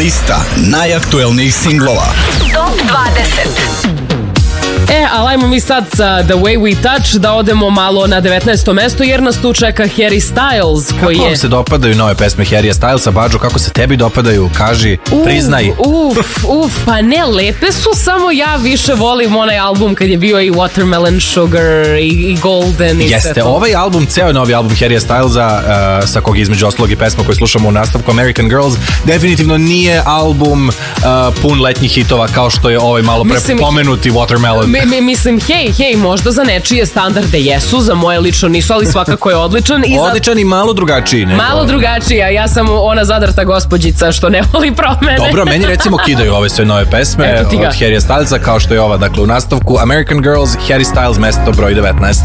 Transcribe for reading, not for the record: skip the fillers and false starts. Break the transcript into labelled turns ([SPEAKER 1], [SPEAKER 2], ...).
[SPEAKER 1] Lista najaktuelnijih singlova.
[SPEAKER 2] Top 20.
[SPEAKER 3] Ali ajmo mi sad sa The Way We Touch da odemo malo na 19. mesto jer nas tu čeka Harry Styles koji
[SPEAKER 4] Kako vam se dopadaju nove pesme Harrya Stylesa, Bađo, kako se tebi dopadaju? Kaži, priznaj.
[SPEAKER 3] Pa ne, lepe su, samo ja više volim onaj album kad je bio i Watermelon Sugar i Golden.
[SPEAKER 4] Jeste, ovaj album, ceo novi album Harrya Stylesa, sa kog između ostalog i pesma koju slušamo u nastavku American Girls, definitivno nije album pun letnjih hitova kao što je ovaj malo pre pomenuti Watermelon.
[SPEAKER 3] Mislim, hej, možda za nečije standarde jesu, za moje lično nisu, ali svakako je odličan.
[SPEAKER 4] Odličan i malo drugačiji.
[SPEAKER 3] Malo drugačiji, a ja sam ona zadrta gospođica što ne voli promene.
[SPEAKER 4] Dobro, meni recimo kidaju ove sve nove pesme od Harrya Stylesa, kao što je ova, dakle, u nastavku American Girls, Harry Styles, mesto broj 19.